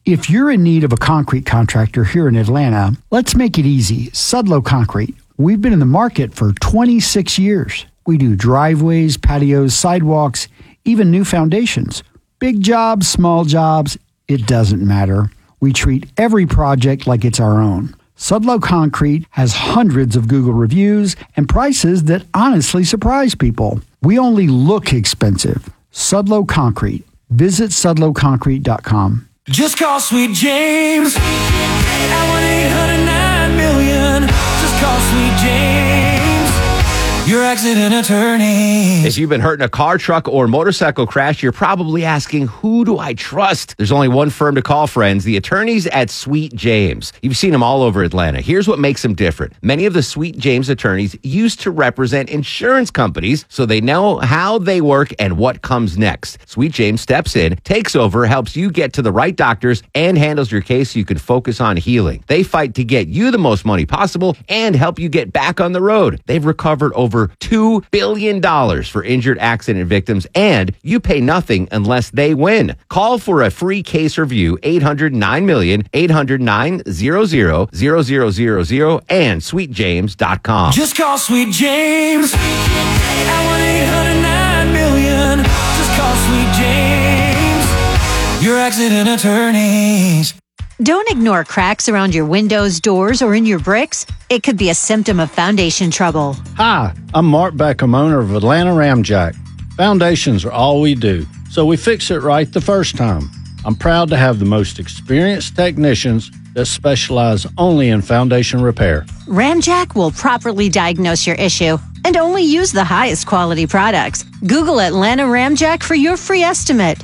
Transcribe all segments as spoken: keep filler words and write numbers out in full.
If you're in need of a concrete contractor here in Atlanta, let's make it easy. Sudlow Concrete. We've been in the market for twenty-six years. We do driveways, patios, sidewalks, even new foundations. Big jobs, small jobs, it doesn't matter. We treat every project like it's our own. Sudlow Concrete has hundreds of Google reviews and prices that honestly surprise people. We only look expensive. Sudlow Concrete. Visit sudlow concrete dot com. Just call Sweet James at one eight hundred nine million. Just call Sweet James, your accident attorney. If you've been hurt in a car, truck, or motorcycle crash, you're probably asking, who do I trust? There's only one firm to call, friends, the attorneys at Sweet James. You've seen them all over Atlanta. Here's what makes them different. Many of the Sweet James attorneys used to represent insurance companies, so they know how they work and what comes next. Sweet James steps in, takes over, helps you get to the right doctors, and handles your case so you can focus on healing. They fight to get you the most money possible and help you get back on the road. They've recovered over two billion dollars for injured accident victims, and you pay nothing unless they win. Call for a free case review, eight hundred nine million, eight hundred nine hundred, zero zero and sweet james dot com. Just call Sweet James at one eight hundred nine million. Just call Sweet James, your accident attorneys. Don't ignore cracks around your windows, doors, or in your bricks. It could be a symptom of foundation trouble. Hi, I'm Mark Beckham, owner of Atlanta Ramjack. Foundations are all we do, so we fix it right the first time. I'm proud to have the most experienced technicians that specialize only in foundation repair. Ramjack will properly diagnose your issue and only use the highest quality products. Google Atlanta Ramjack for your free estimate.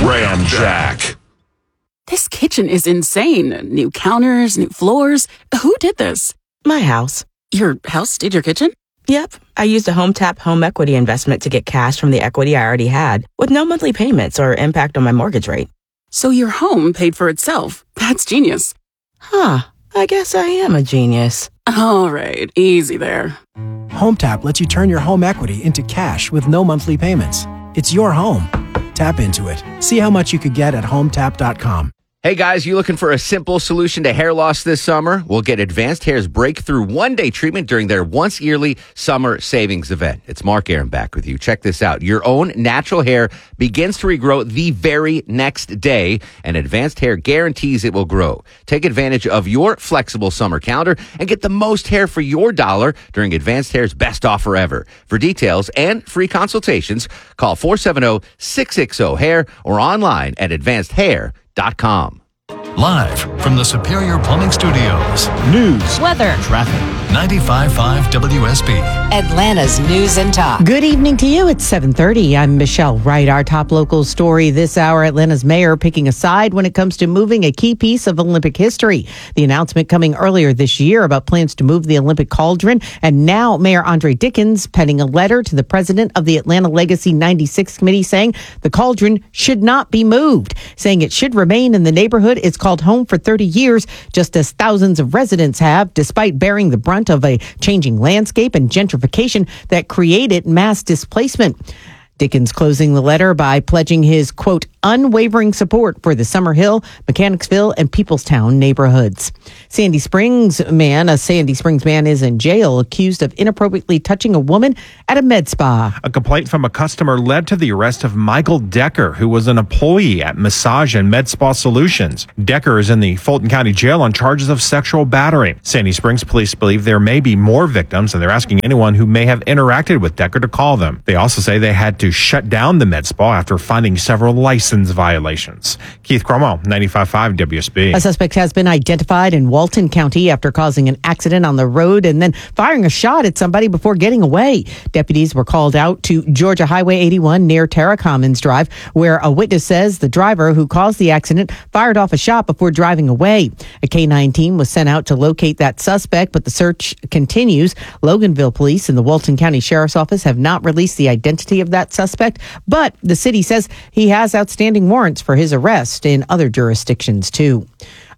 Ramjack. This kitchen is insane. New counters, new floors. Who did this? My house. Your house did your kitchen? Yep. I used a HomeTap home equity investment to get cash from the equity I already had with no monthly payments or impact on my mortgage rate. So your home paid for itself. That's genius. Huh. I guess I am a genius. All right. Easy there. HomeTap lets you turn your home equity into cash with no monthly payments. It's your home. Tap into it. See how much you could get at home tap dot com. Hey guys, you looking for a simple solution to hair loss this summer? We'll get Advanced Hair's breakthrough one-day treatment during their once-yearly summer savings event. It's Mark Aaron back with you. Check this out. Your own natural hair begins to regrow the very next day, and Advanced Hair guarantees it will grow. Take advantage of your flexible summer calendar and get the most hair for your dollar during Advanced Hair's best offer ever. For details and free consultations, call four seven zero, six six zero, hair or online at advanced hair dot com. Live from the Superior Plumbing Studios. News, weather, traffic. ninety-five point five W S B. Atlanta's News and Talk. Good evening to you. It's seven thirty. I'm Michelle Wright. Our top local story this hour, Atlanta's mayor picking a side when it comes to moving a key piece of Olympic history. The announcement coming earlier this year about plans to move the Olympic cauldron. And now Mayor Andre Dickens penning a letter to the president of the Atlanta Legacy ninety-six Committee saying the cauldron should not be moved, saying it should remain in the neighborhood it's called home for thirty years, just as thousands of residents have, despite bearing the brunt of a changing landscape and gentrification that created mass displacement. Dickens closing the letter by pledging his, quote, unwavering support for the Summerhill, Mechanicsville, and Peoplestown neighborhoods. Sandy Springs man, a Sandy Springs man is in jail accused of inappropriately touching a woman at a med spa. A complaint from a customer led to the arrest of Michael Decker, who was an employee at Massage and Med Spa Solutions. Decker is in the Fulton County Jail on charges of sexual battery. Sandy Springs police believe there may be more victims, and they're asking anyone who may have interacted with Decker to call them. They also say they had to shut down the med spa after finding several license violations. Keith Cromwell, ninety-five point five W S B. A suspect has been identified in Walton County after causing an accident on the road and then firing a shot at somebody before getting away. Deputies were called out to Georgia Highway eighty-one near Terra Commons Drive, where a witness says the driver who caused the accident fired off a shot before driving away. A K nine team was sent out to locate that suspect, but the search continues. Loganville Police and the Walton County Sheriff's Office have not released the identity of that suspect, but the city says he has outstanding warrants for his arrest in other jurisdictions too.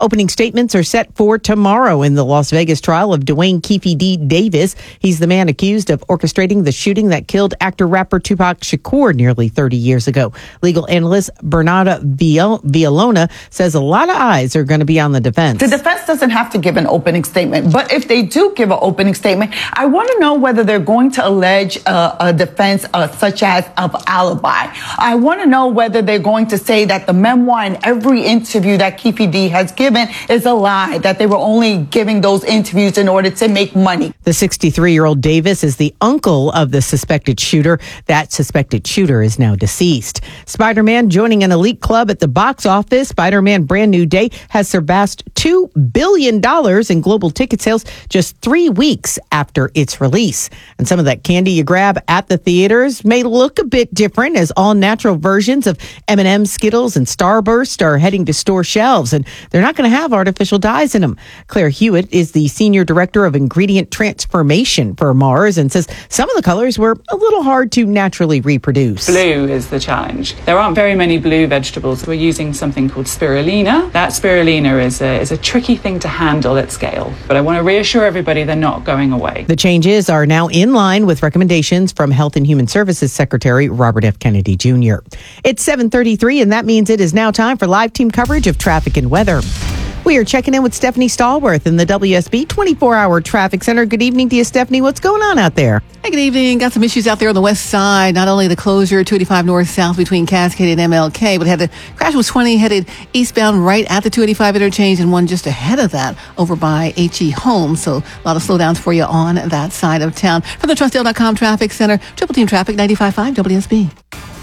Opening statements are set for tomorrow in the Las Vegas trial of Dwayne Keefe D. Davis. He's the man accused of orchestrating the shooting that killed actor-rapper Tupac Shakur nearly thirty years ago. Legal analyst Bernarda Villalona says a lot of eyes are going to be on the defense. The defense doesn't have to give an opening statement, but if they do give an opening statement, I want to know whether they're going to allege uh, a defense uh, such as of alibi. I want to know whether they're going to say that the memoir and every interview that Keefe D has given is a lie, that they were only giving those interviews in order to make money. The sixty-three-year-old Davis is the uncle of the suspected shooter. That suspected shooter is now deceased. Spider-Man joining an elite club at the box office. Spider-Man Brand New Day has surpassed two billion dollars in global ticket sales just three weeks after its release. And some of that candy you grab at the theaters may look a bit different as all natural versions of M and M's, Skittles, and Starburst are heading to store shelves, and they're not going to have artificial dyes in them. Claire Hewitt is the Senior Director of Ingredient Transformation for Mars and says some of the colors were a little hard to naturally reproduce. Blue is the challenge. There aren't very many blue vegetables. We're using something called spirulina. That spirulina is a, is a tricky thing to handle at scale, but I want to reassure everybody they're not going away. The changes are now in line with recommendations from Health and Human Services Secretary Robert F. Kennedy Junior It's seven thirty-three, and that means it is now time for live team coverage of traffic and weather. We are checking in with Stephanie Stallworth in the W S B twenty-four hour Traffic Center. Good evening to you, Stephanie. What's going on out there? Hey, good evening. Got some issues out there on the west side. Not only the closure two eighty-five north-south between Cascade and M L K, but had the crash was twenty headed eastbound right at the two eighty-five interchange and one just ahead of that over by H E Home. So a lot of slowdowns for you on that side of town. From the Trustdale dot com Traffic Center, Triple Team Traffic ninety-five point five W S B.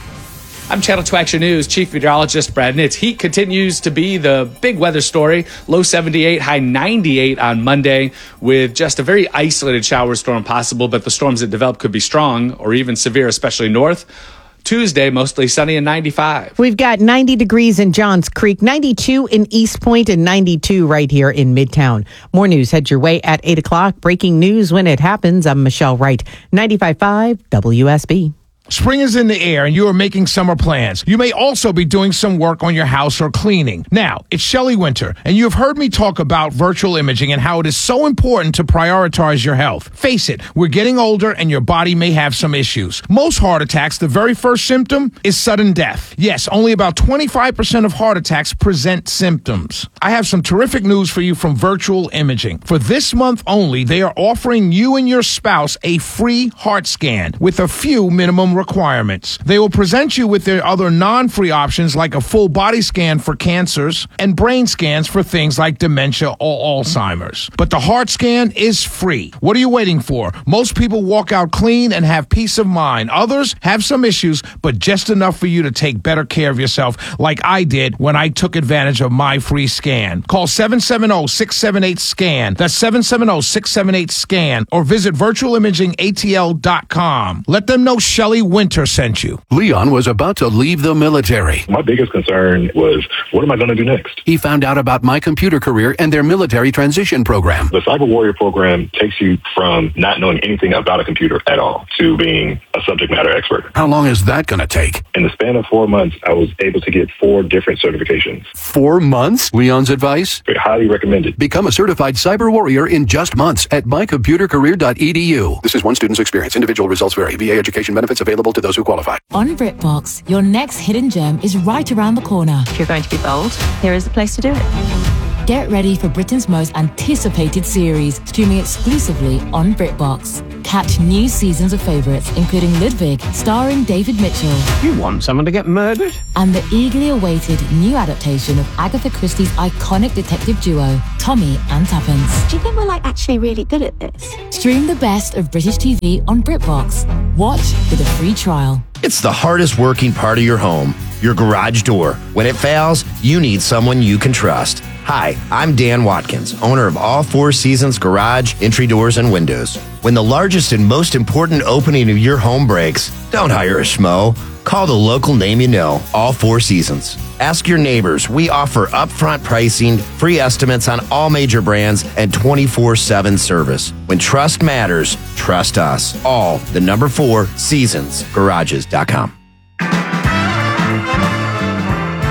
I'm Channel two Action News Chief Meteorologist Brad Nitz. Heat continues to be the big weather story. Low seventy-eight, high ninety-eight on Monday with just a very isolated shower storm possible, but the storms that develop could be strong or even severe, especially north. Tuesday, mostly sunny and ninety-five. We've got ninety degrees in Johns Creek, ninety-two in East Point, and ninety-two right here in Midtown. More news heads your way at eight o'clock. Breaking news when it happens. I'm Michelle Wright, ninety-five point five W S B. Spring is in the air and you are making summer plans. You may also be doing some work on your house or cleaning. Now, it's Shelley Winter, and you have heard me talk about virtual imaging and how it is so important to prioritize your health. Face it, we're getting older and your body may have some issues. Most heart attacks, the very first symptom is sudden death. Yes, only about twenty-five percent of heart attacks present symptoms. I have some terrific news for you from Virtual Imaging. For this month only, they are offering you and your spouse a free heart scan with a few minimum requirements. They will present you with their other non-free options like a full body scan for cancers and brain scans for things like dementia or Alzheimer's. But the heart scan is free. What are you waiting for? Most people walk out clean and have peace of mind. Others have some issues, but just enough for you to take better care of yourself like I did when I took advantage of my free scan. Call seven seven zero, six seven eight, SCAN. That's seven seven zero, six seven eight, SCAN. Or visit virtual imaging A T L dot com. Let them know Shelley Winter sent you. Leon was about to leave the military. My biggest concern was, what am I going to do next? He found out about My Computer Career and their military transition program. The Cyber Warrior program takes you from not knowing anything about a computer at all to being a subject matter expert. How long is that going to take? In the span of four months, I was able to get four different certifications. Four months? Leon's advice? Very highly recommended. Become a certified cyber warrior in just months at my computer career dot e d u. This is one student's experience. Individual results vary. V A education benefits available to those who qualify. On BritBox, your next hidden gem is right around the corner. If you're going to be bold, here is the place to do it. Get ready for Britain's most anticipated series, streaming exclusively on BritBox. Catch new seasons of favourites, including Ludwig, starring David Mitchell. You want someone to get murdered? And the eagerly awaited new adaptation of Agatha Christie's iconic detective duo, Tommy and Tuppence. Do you think we're like actually really good at this? Stream the best of British T V on BritBox. Watch with a free trial. It's the hardest working part of your home, your garage door. When it fails, you need someone you can trust. Hi, I'm Dan Watkins, owner of All Four Seasons Garage, Entry Doors, and Windows. When the largest and most important opening of your home breaks, don't hire a schmo. Call the local name you know, All Four Seasons. Ask your neighbors. We offer upfront pricing, free estimates on all major brands, and twenty-four seven service. When trust matters, trust us. All the number four seasons garages dot com.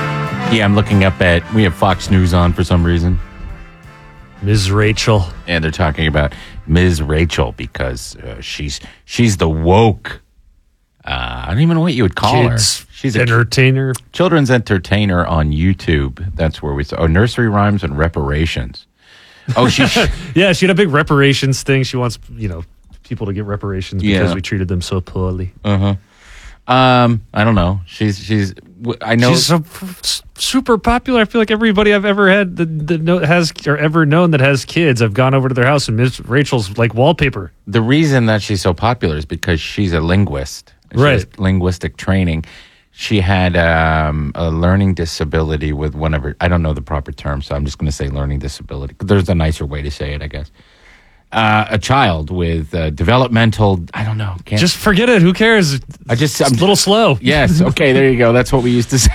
Yeah, I'm looking up at, we have Fox News on for some reason. Miz Rachel. And they're talking about Miz Rachel because uh, she's she's the woke, uh, I don't even know what you would call Kids her. She's a entertainer. Children's entertainer on YouTube. That's where we saw, oh, nursery rhymes and reparations. Oh, she. Yeah, she had a big reparations thing. She wants, you know, people to get reparations because Yeah. we treated them so poorly. Uh-huh. Um, I don't know. She's, she's, I know. She's so super popular. I feel like everybody I've ever had that, that know, has or ever known that has kids, I've gone over to their house and Miss Rachel's like wallpaper. The reason that she's so popular is because she's a linguist. She Right. has linguistic training. She had um, a learning disability with one of her, I don't know the proper term, so I'm just going to say learning disability. There's a nicer way to say it, I guess. Uh, a child with uh, developmental, I don't know. Can't, Just forget it. Who cares? I just, I'm a little slow. Yes. Okay. There you go. That's what we used to say.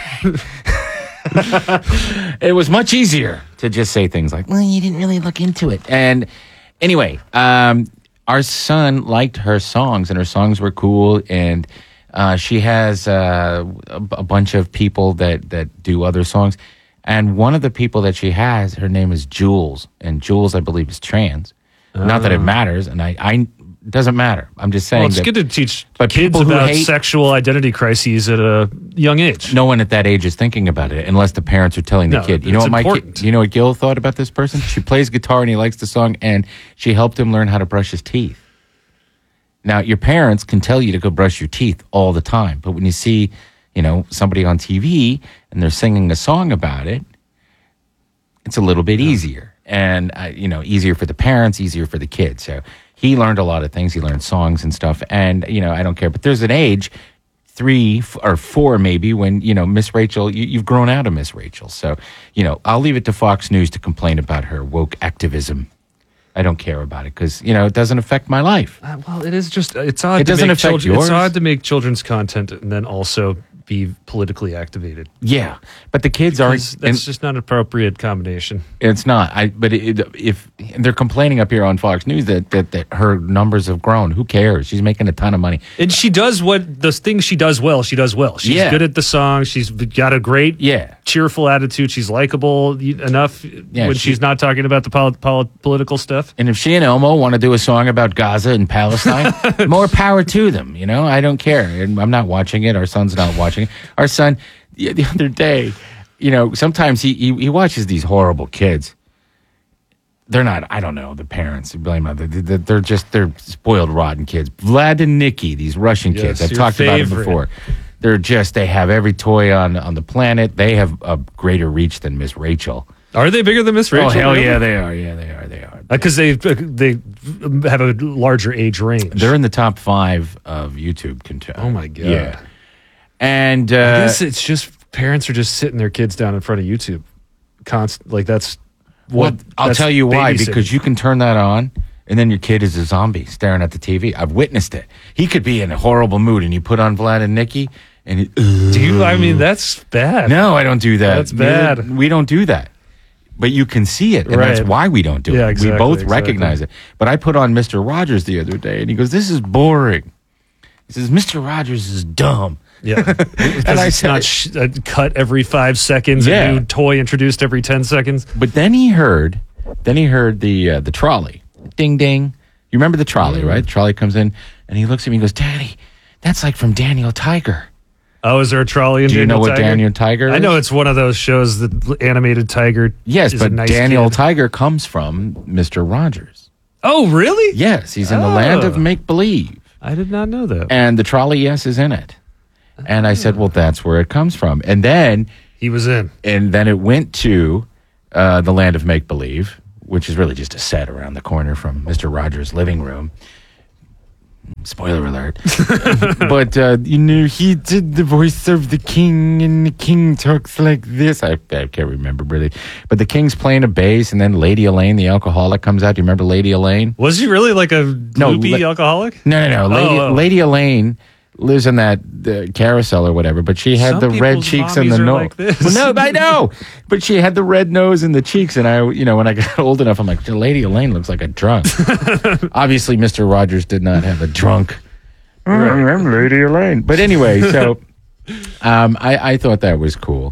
It was much easier to just say things like, well, you didn't really look into it. And anyway, um, our son liked her songs and her songs were cool. And uh, she has uh, a, a bunch of people that, that do other songs. And one of the people that she has, her name is Jules. And Jules, I believe, is trans. Not that it Oh. matters. And I, I, it doesn't matter. I'm just saying Well, it's that, good to teach but kids people who about hate- sexual identity crises at a young age. No one at that age is thinking about it unless the parents are telling the No, kid. You know it's what my important. kid, you know what Gil thought about this person? She plays guitar and he likes the song and she helped him learn how to brush his teeth. Now, your parents can tell you to go brush your teeth all the time, but when you see, you know, somebody on T V and they're singing a song about it, it's a little bit easier. And, uh, you know, easier for the parents, easier for the kids. So he learned a lot of things. He learned songs and stuff. And, you know, I don't care. But there's an age, three f- or four maybe, when, you know, Miss Rachel, you, you've grown out of Miss Rachel. So, you know, I'll leave it to Fox News to complain about her woke activism. I don't care about it because, you know, it doesn't affect my life. Uh, well, it is just, it's odd It to doesn't make affect children, yours. It's odd to make children's content and then also be politically activated. Yeah. But the kids aren't. Because That's just not an appropriate combination. It's not. I. But it, if and they're complaining up here on Fox News that, that that her numbers have grown, who cares? She's making a ton of money. And she does what the things she does well. She does well. She's Yeah. good at the song. She's got a great, yeah, cheerful attitude. She's likable enough Yeah, when she- she's not talking about the pol- pol- political stuff. And if she and Elmo want to do a song about Gaza and Palestine, more power to them. You know, I don't care. And I'm not watching it. Our son's not watching it. Our son, the, the other day, you know, sometimes he, he he watches these horrible kids. They're not. I don't know. The parents blame them. They're, they're just they're spoiled, rotten kids. Vlad and Nikki, these Russian kids. Yes, I've your talked about it favorite. before. They're just they have every toy on on the planet. They have a greater reach than Miss Rachel. Are they bigger than Miss Rachel? Oh hell really? yeah, they are. Yeah, they are. They are. Because they they have a larger age range. They're in the top five of YouTube content. Oh my god! Yeah, and uh, I guess it's just parents are just sitting their kids down in front of YouTube, const like that's what. well, I'll that's tell you why. babysitting. Because you can turn that on, and then your kid is a zombie staring at the T V. I've witnessed it. He could be in a horrible mood, and you put on Vlad and Nikki, and he, do you? I mean, that's bad. no, I don't do that. That's bad. We don't do that. But you can see it, and that's Right. why we don't do Yeah, it. exactly, we both exactly. recognize it. But I put on Mister Rogers the other day, and he goes, "This is boring." He says, "Mister Rogers is dumb." Yeah, because And I it's said- not sh- uh, cut every five seconds. Yeah. A new toy introduced every ten seconds. But then he heard, then he heard the uh, the trolley, ding ding. You remember the trolley, Mm. right? The trolley comes in, and he looks at me and goes, "Daddy, that's like from Daniel Tiger." Oh, is there a trolley in Do you Daniel know what Tiger? Daniel Tiger I is? know it's one of those shows that animated tiger. Yes, is a but nice Daniel kid. Tiger comes from Mister Rogers. Oh, really? Yes, he's in the land of Oh. make believe, I did not know that. and the trolley, yes, is in it. And I said, "Well, that's where it comes from." And then He was in. and then it went to uh, the land of make believe, which is really just a set around the corner from Mister Rogers' living room. Spoiler alert. But, uh, you know, he did the voice of the king, and the king talks like this. I, I can't remember really. But the king's playing a bass, and then Lady Elaine, the alcoholic, comes out. Do you remember Lady Elaine? Was he really like a No, loopy la- alcoholic? No, no, no. Lady, Oh, oh. Lady Elaine lives in that uh, carousel or whatever, but she had Some the red people's cheeks and mommies the are nose. like this. Well, no, I know, but she had the red nose and the cheeks, and I, you know, when I got old enough, I'm like, Lady Elaine looks like a drunk. Obviously, Mister Rogers did not have a drunk. I'm Lady Elaine, but anyway, so um, I, I thought that was cool.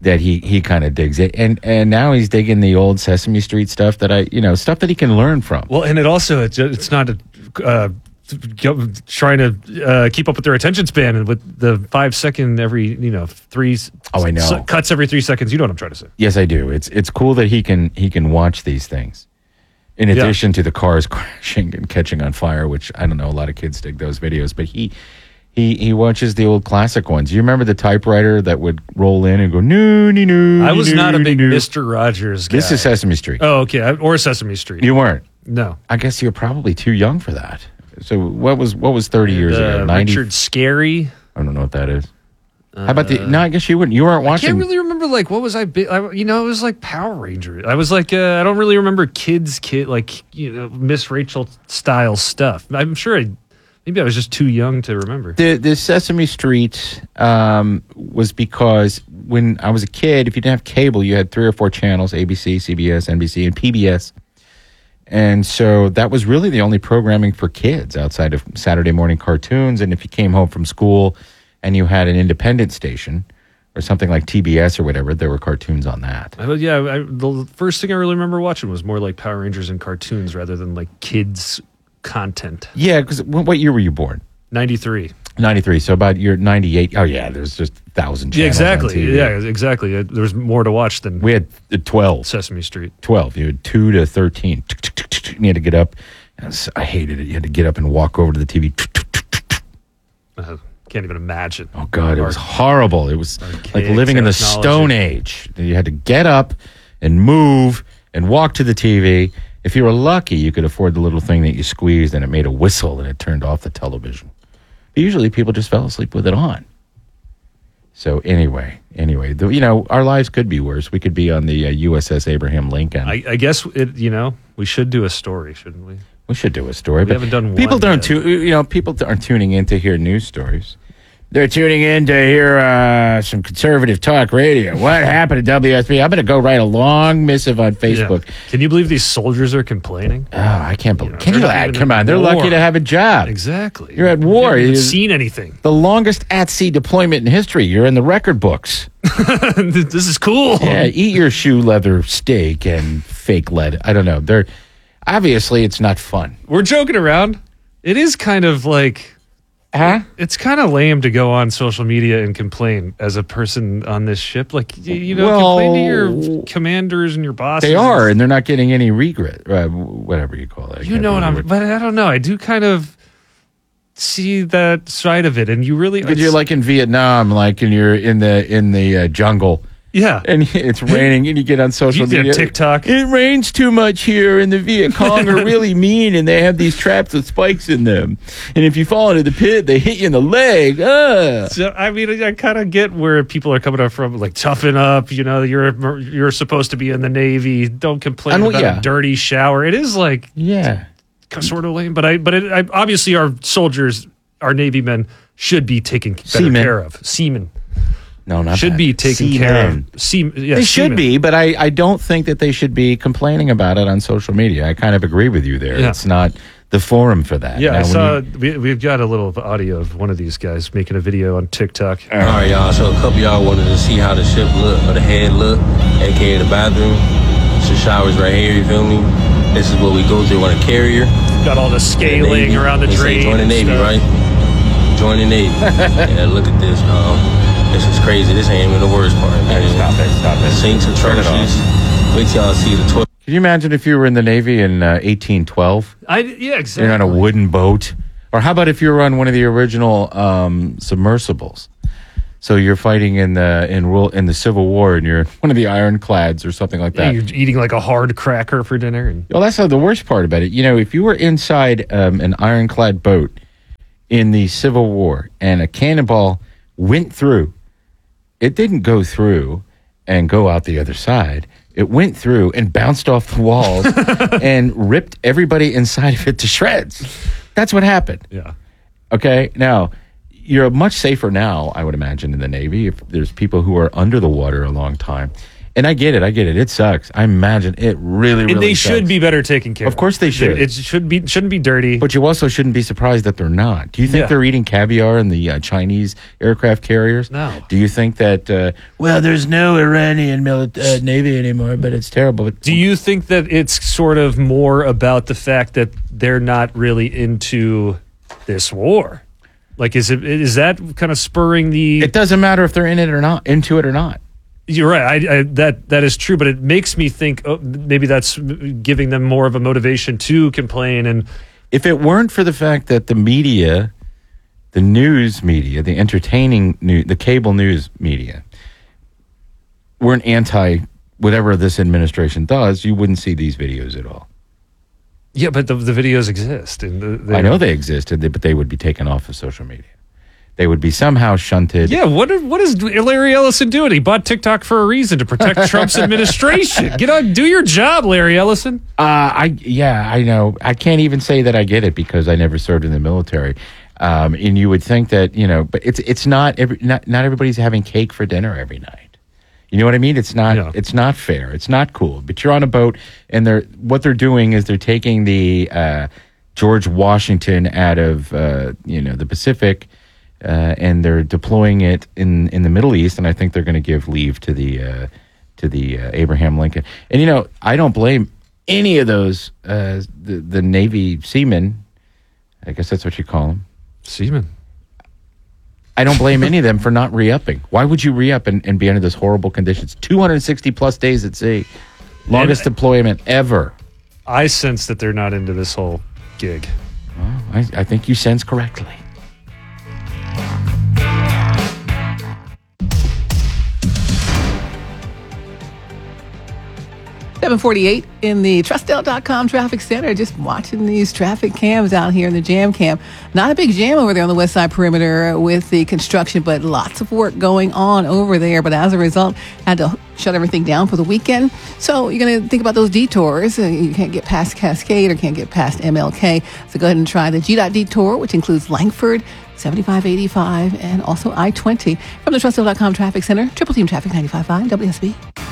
that he he kind of digs it, and and now he's digging the old Sesame Street stuff that I you know stuff that he can learn from. Well, and it also it's, it's not a, uh, trying to uh, keep up with their attention span, and with the five second every you know three Oh, I know. s- cuts every three seconds. You know what I'm trying to say? Yes, I do. It's it's cool that he can he can watch these things. In Yeah. addition to the cars crashing and catching on fire, which I don't know, a lot of kids dig those videos, but he he he watches the old classic ones. You remember the typewriter that would roll in and go no no no? I was no, not a big no. Mister Rogers guy. This is Sesame Street. Oh, okay, I- or Sesame Street. You weren't. No. I guess you're probably too young for that. So what was what was thirty years Uh, ago? ninety Richard Scarry. I don't know what that is. How about the? No, I guess you wouldn't. You weren't I watching. can't really remember. Like, what was I? Bi- I you know, it was like Power Rangers. I was like, uh, I don't really remember kids, kid, like you know, Miss Rachel style stuff. I'm sure I, maybe I was just too young to remember. The the Sesame Street um, was because when I was a kid, if you didn't have cable, you had three or four channels: A B C, C B S, N B C, and P B S. And so that was really the only programming for kids outside of Saturday morning cartoons. And if you came home from school and you had an independent station or something like T B S or whatever, there were cartoons on that. I, yeah, I, the first thing I really remember watching was more like Power Rangers and cartoons rather than like kids content. Yeah, because what year were you born? ninety-three. ninety-three. So about year ninety-eight. Oh, yeah, there's just a thousand Yeah, channels. on exactly. T V. Yeah, exactly. Uh, There's more to watch than We had uh, twelve. Sesame Street. twelve. You had two to thirteen. And you had to get up. I hated it. You had to get up and walk over to the T V. Uh, can't even imagine. Oh, God, it was horrible. It was like Archaic living in the technology. Stone Age. You had to get up and move and walk to the T V. If you were lucky, you could afford the little thing that you squeezed and it made a whistle and it turned off the television. But usually people just fell asleep with it on. So anyway, anyway, the, you know, our lives could be worse. We could be on the uh, U S S Abraham Lincoln. I, I guess it. You know, we should do a story, shouldn't we? We should do a story. We but haven't done People one don't. yet. Tu- you know, people aren't tuning in to hear news stories. They're tuning in to hear uh, some conservative talk radio. What happened at W S B? I'm going to go write a long missive on Facebook. Yeah. Can you believe these soldiers are complaining? Oh, I can't believe. You know, Can they're you? not ah, even Come in on, they're war. lucky to have a job. Exactly. You're at You war. haven't even You're- seen anything. The longest at-sea deployment in history. You're in the record books. This is cool. Yeah, eat your shoe leather steak and fake lead. I don't know. They're obviously it's not fun. We're joking around. It is kind of like. Huh? It's kind of lame to go on social media and complain as a person on this ship. Like, y- you know, Well, complain to your commanders and your bosses. They are, and they're not getting any regret. Uh, whatever you call it. I You can't know what remember I'm, but I don't know. I do kind of see that side of it, and you really, Because you're like in Vietnam, like and you're in the in the uh, jungle. Yeah, and it's raining, and you get on social You did media. TikTok. It rains too much here, and the Viet Cong are really mean, and they have these traps with spikes in them. And if you fall into the pit, they hit you in the leg. Ugh. So, I mean, I kind of get where people are coming up from, like toughen up. You know, you're you're supposed to be in the Navy. Don't complain And, about yeah. a dirty shower. It is like yeah, sort of lame. But I, but it, I, obviously, our soldiers, our Navy men, should be taken better Seamen. care of. Seamen. No, not should that. be taken Seamen. care of. Seam, yeah, they should seamen. be, but I, I don't think that they should be complaining about it on social media. I kind of agree with you there. Yeah. It's not the forum for that. Yeah, Now, I when saw. you- We, we've got a little audio of one of these guys making a video on TikTok. All right, y'all. So a couple of y'all wanted to see how the ship look or the head look, aka the bathroom. It's the showers right here. You feel me? This is what we go through on a carrier. Got all the scaling Navy. around the They say drain. Join the and Navy, stuff. right? Join the Navy. Yeah, look at this. Um, this is crazy. This ain't even the worst part. Man. Stop it, stop it. Sinks Turn it atrocious. Wait till y'all see the toilet. Can you imagine if you were in the Navy in uh, eighteen twelve? I yeah, exactly. You're on a wooden boat. Or how about if you were on one of the original um, submersibles? So you're fighting in the in rule in the Civil War, and you're in one of the ironclads or something like Yeah, that. you're eating like a hard cracker for dinner. And Well, that's not the worst part about it. You know, if you were inside um, an ironclad boat in the Civil War and a cannonball went through, it didn't go through and go out the other side. It went through and bounced off the walls and ripped everybody inside of it to shreds. That's what happened. Yeah. Okay. Now, you're much safer now, I would imagine, in the Navy if there's people who are under the water a long time. And I get it. I get it. It sucks. I imagine it really, really And they sucks. should be better taken care of. Of course they should. It should be, shouldn't be dirty. But you also shouldn't be surprised that they're not. Do you think Yeah. they're eating caviar in the uh, Chinese aircraft carriers? No. Do you think that, uh, well, there's no Iranian mili- uh, Navy anymore, but it's terrible. Do you think that it's sort of more about the fact that they're not really into this war? Like, is it is that kind of spurring the... It doesn't matter if they're in it or not, into it or not. You're right. I, I, that that is true, but it makes me think oh, maybe that's giving them more of a motivation to complain. And if it weren't for the fact that the media, the news media, the entertaining news, the cable news media, weren't anti whatever this administration does, you wouldn't see these videos at all. Yeah, but the, the videos exist. And the, I know they existed, but they would be taken off of social media. They would be somehow shunted. Yeah, what what is Larry Ellison doing? He bought TikTok for a reason, to protect Trump's administration. Get on, do your job, Larry Ellison. Uh, I yeah, I know. I can't even say that I get it because I never served in the military. Um, and you would think that, you know, but it's it's not every not, not everybody's having cake for dinner every night. You know what I mean? It's not Yeah. it's not fair. It's not cool. But you're on a boat, and they're what they're doing is they're taking the uh, George Washington out of uh, you know the Pacific. Uh, and they're deploying it in, in the Middle East, and I think they're going to give leave to the uh, to the uh, Abraham Lincoln. And you know, I don't blame any of those uh, the the Navy seamen. I guess that's what you call them, seamen. I don't blame any of them for not re-upping. Why would you re-up and, and be under this horrible conditions? two hundred sixty plus days at sea, longest And- deployment ever. I sense that they're not into this whole gig. Well, I, I think you sense correctly. seven forty-eight in the Trustdale dot com traffic center. Just watching these traffic cams out here in the jam cam. Not a big jam over there on the west side perimeter with the construction, but lots of work going on over there. But as a result, had to shut everything down for the weekend. So you're going to think about those detours. Uh, You can't get past Cascade or can't get past M L K. So go ahead and try the G DOT detour, which includes Langford, seventy-five eighty-five, and also I twenty. From the Trustdale dot com traffic center, Triple Team Traffic ninety-five point five W S B.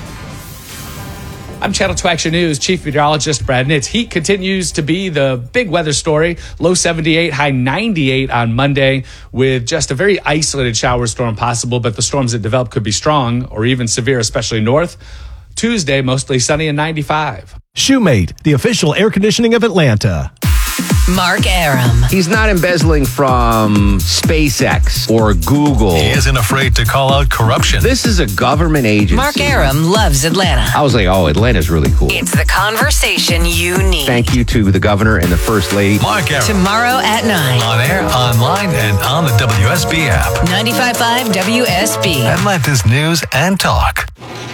I'm Channel two Action News Chief Meteorologist Brad Nitz. Heat continues to be the big weather story. Low seventy-eight, high ninety-eight on Monday with just a very isolated shower storm possible, but the storms that develop could be strong or even severe, especially north. Tuesday, mostly sunny and ninety-five. Shoemate, the official air conditioning of Atlanta. Mark Aram. He's not embezzling from SpaceX or Google. He isn't afraid to call out corruption. This is a government agency. Mark Aram loves Atlanta. I was like, oh, Atlanta's really cool. It's the conversation you need. Thank you to the governor and the first lady. Mark Aram. Tomorrow at nine. On air, online, and on the W S B app. ninety-five point five W S B. Atlanta's news and talk.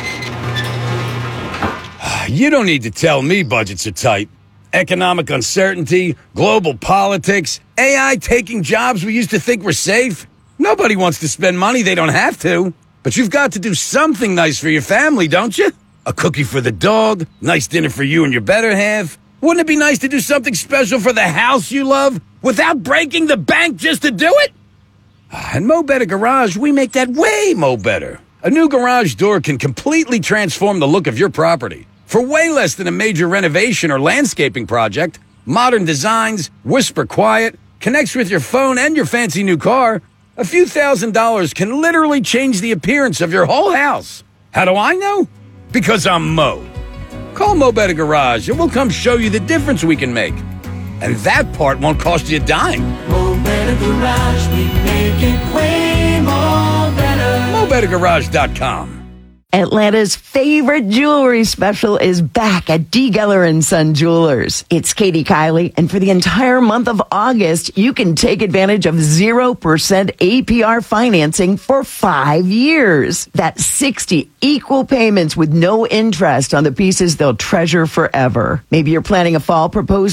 You don't need to tell me budgets are tight. Economic uncertainty, global politics, A I taking jobs we used to think were safe. Nobody wants to spend money they don't have to. But you've got to do something nice for your family, don't you? A cookie for the dog, nice dinner for you and your better half. Wouldn't it be nice to do something special for the house you love without breaking the bank just to do it? At Mo Better Garage, we make that way mo better. A new garage door can completely transform the look of your property. For way less than a major renovation or landscaping project, modern designs, whisper quiet, connects with your phone and your fancy new car, a few thousand dollars can literally change the appearance of your whole house. How do I know? Because I'm Mo. Call Mo Better Garage and we'll come show you the difference we can make. And that part won't cost you a dime. Mo Better Garage, we make it way more better. Mo Better Garage dot com. Atlanta's favorite jewelry special is back at D. Geller and Son Jewelers. It's Katie Kiley, and for the entire month of August, you can take advantage of zero percent A P R financing for five years. That's sixty equal payments with no interest on the pieces they'll treasure forever. Maybe you're planning a fall proposal?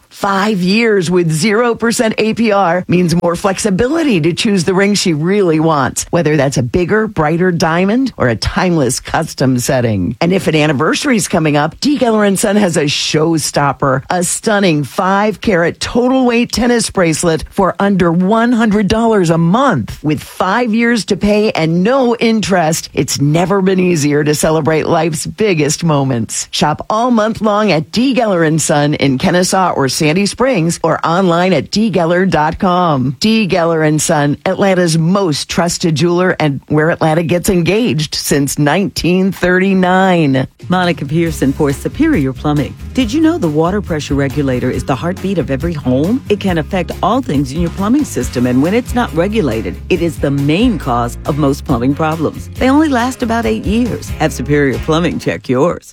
Five years with zero percent A P R means more flexibility to choose the ring she really wants, whether that's a bigger, brighter diamond or a timeless custom setting. And if an anniversary is coming up, D. Geller and Son has a showstopper, a stunning five carat total weight tennis bracelet for under one hundred dollars a month. With five years to pay and no interest, it's never been easier to celebrate life's biggest moments. Shop all month long at D. Geller and Son in Kennesaw or Sandy Springs, or online at d geller dot com. D. Geller and Son, Atlanta's most trusted jeweler and where Atlanta gets engaged since nineteen thirty-nine. Monica Pearson for Superior Plumbing. Did you know the water pressure regulator is the heartbeat of every home? It can affect all things in your plumbing system, and when it's not regulated, it is the main cause of most plumbing problems. They only last about eight years. Have Superior Plumbing check yours.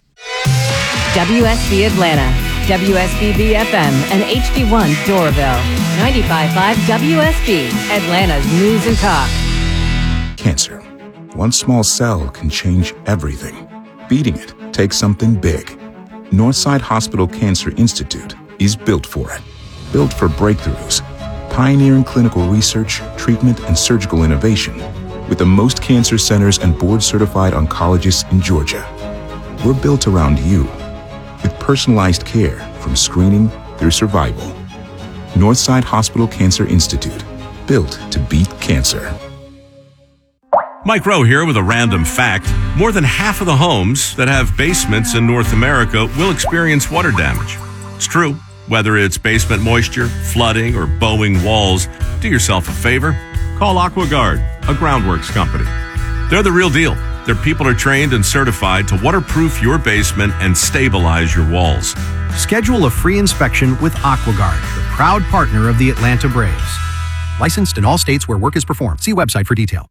W S B Atlanta, W S B B F M, and H D one Doraville. ninety-five point five W S B, Atlanta's news and talk. Cancer. One small cell can change everything. Beating it takes something big. Northside Hospital Cancer Institute is built for it. Built for breakthroughs, pioneering clinical research, treatment, and surgical innovation, with the most cancer centers and board-certified oncologists in Georgia. We're built around you, with personalized care from screening through survival. Northside Hospital Cancer Institute, built to beat cancer. Mike Rowe here with a random fact. More than half of the homes that have basements in North America will experience water damage. It's true. Whether it's basement moisture, flooding, or bowing walls, do yourself a favor. Call AquaGuard, a groundworks company. They're the real deal. Their people are trained and certified to waterproof your basement and stabilize your walls. Schedule a free inspection with AquaGuard, the proud partner of the Atlanta Braves. Licensed in all states where work is performed. See website for detail.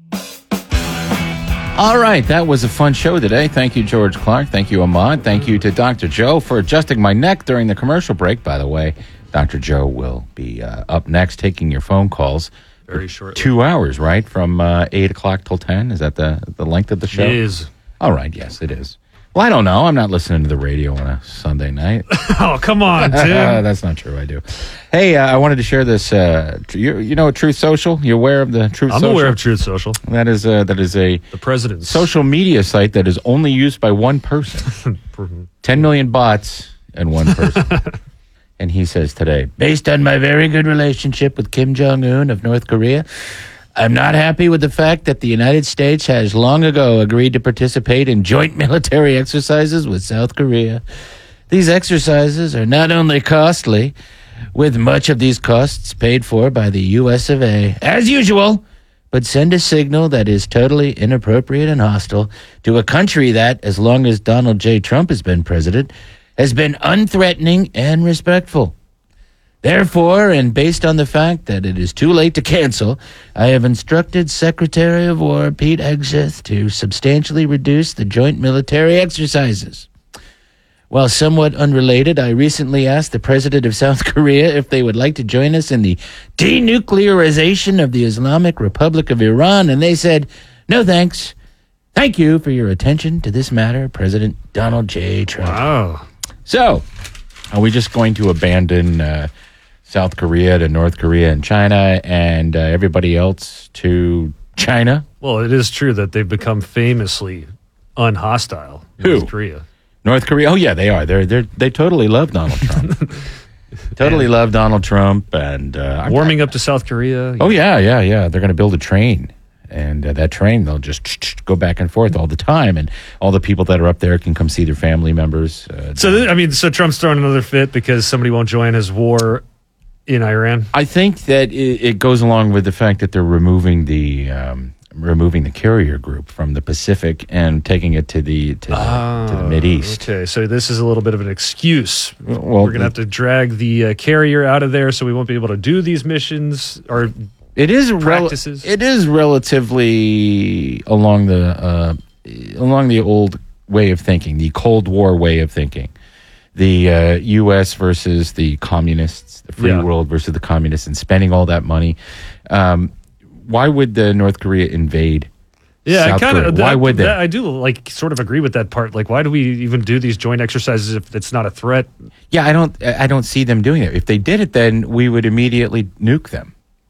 All right, that was a fun show today. Thank you, George Clark. Thank you, Ahmad. Thank you to Doctor Joe for adjusting my neck during the commercial break. By the way, Doctor Joe will be uh, up next taking your phone calls. Very shortly. Two hours, right? From uh, eight o'clock till ten? Is that the, the length of the show? It is. All right, yes, it is. Well, I don't know. I'm not listening to the radio on a Sunday night. Oh, come on, Tim. That's not true. I do. Hey, uh, I wanted to share this. Uh, tr- you, you know Truth Social? You aware of the Truth I'm Social? I'm aware of Truth Social. That is, uh, that is a the president's social media site that is only used by one person. ten million bots and one person. And he says today, based on my very good relationship with Kim Jong-un of North Korea, I'm not happy with the fact that the United States has long ago agreed to participate in joint military exercises with South Korea. These exercises are not only costly, with much of these costs paid for by the U S of A, as usual, but send a signal that is totally inappropriate and hostile to a country that, as long as Donald J. Trump has been president, has been unthreatening and respectful. Therefore, and based on the fact that it is too late to cancel, I have instructed Secretary of War Pete Hegseth to substantially reduce the joint military exercises. While somewhat unrelated, I recently asked the President of South Korea if they would like to join us in the denuclearization of the Islamic Republic of Iran, and they said, no thanks. Thank you for your attention to this matter, President Donald J. Trump. Wow. So, are we just going to abandon uh, South Korea to North Korea and China and uh, everybody else to China? Well, it is true that they've become famously unhostile. Who? North Korea. North Korea? Oh, yeah, they are. They're, they're, they totally love Donald Trump. totally And- love Donald Trump. and uh, I'm- Warming up to South Korea. Oh, yeah, yeah, yeah. They're going to build a train. And uh, that train, they'll just go back and forth all the time. And all the people that are up there can come see their family members. Uh, So, th- I mean, so Trump's throwing another fit because somebody won't join his war in Iran? I think that it, it goes along with the fact that they're removing the um, removing the carrier group from the Pacific and taking it to the to the, to the Mideast. Okay, so this is a little bit of an excuse. Well, We're going to have to drag the uh, carrier out of there so we won't be able to do these missions or It is rel- practices. it is relatively along the uh, along the old way of thinking, the Cold War way of thinking. The uh, U S versus the communists, the free Yeah. world versus the communists, and spending all that money. Um, why would the North Korea invade Yeah, South I kind Korea. of. Why would they? I do like sort of agree with that part. Like, why do we even do these joint exercises if it's not a threat? Yeah, I don't. I don't see them doing it. If they did it, then we would immediately nuke them.